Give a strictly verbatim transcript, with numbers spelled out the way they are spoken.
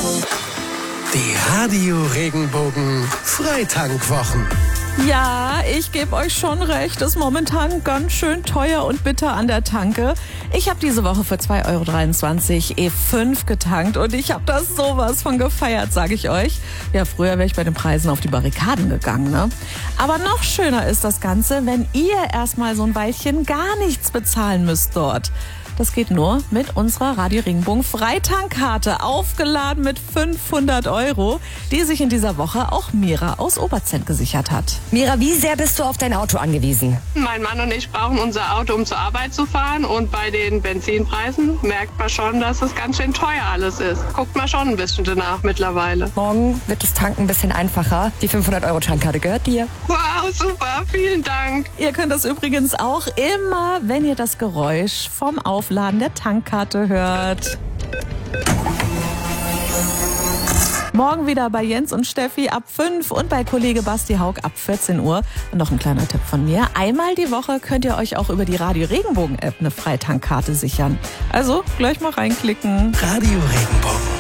Die Radio Regenbogen Freitankwwochen. Ja, ich gebe euch schon recht, ist momentan ganz schön teuer und bitter an der Tanke. Ich habe diese Woche für zwei Euro dreiundzwanzig E fünf getankt und ich habe das sowas von gefeiert, sage ich euch. Ja, früher wäre ich bei den Preisen auf die Barrikaden gegangen, ne? Aber noch schöner ist das Ganze, wenn ihr erstmal so ein Weilchen gar nichts bezahlen müsst dort. Das geht nur mit unserer Radio Regenbogen Freitankkarte, aufgeladen mit fünfhundert Euro, die sich in dieser Woche auch Mira aus Oberzent gesichert hat. Mira, wie sehr bist du auf dein Auto angewiesen? Mein Mann und ich brauchen unser Auto, um zur Arbeit zu fahren. Und bei den Benzinpreisen merkt man schon, dass es ganz schön teuer alles ist. Guckt man schon ein bisschen danach mittlerweile. Morgen wird das Tanken ein bisschen einfacher. Die fünfhundert Euro Tankkarte gehört dir. Wow, super, vielen Dank. Ihr könnt das übrigens auch immer, wenn ihr das Geräusch vom Aufladen der Tankkarte hört. Morgen wieder bei Jens und Steffi ab fünf und bei Kollege Basti Haug ab vierzehn Uhr. Und noch ein kleiner Tipp von mir. Einmal die Woche könnt ihr euch auch über die Radio Regenbogen App eine Freitankkarte sichern. Also gleich mal reinklicken. Radio Regenbogen.